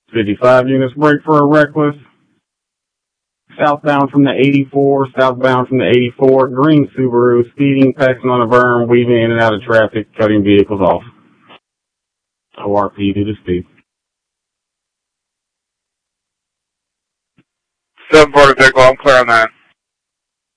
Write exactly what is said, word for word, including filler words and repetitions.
fifty-five units brake for a reckless. Southbound from the eighty-four, southbound from the eighty-four, green Subaru, speeding, passing on a berm, weaving in and out of traffic, cutting vehicles off. O R P due to speed. seven forty vehicle, I'm clear on that.